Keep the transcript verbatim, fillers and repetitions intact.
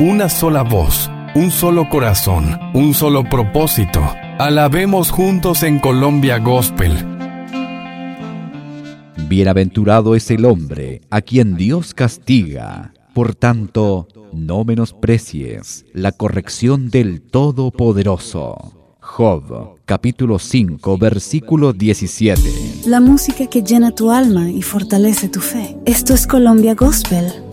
una sola voz, un solo corazón, un solo propósito. Alabemos juntos en Colombia Gospel. Bienaventurado es el hombre a quien Dios castiga. Por tanto, no menosprecies la corrección del Todopoderoso. Job, capítulo cinco, versículo diecisiete. La música que llena tu alma y fortalece tu fe. Esto es Colombia Gospel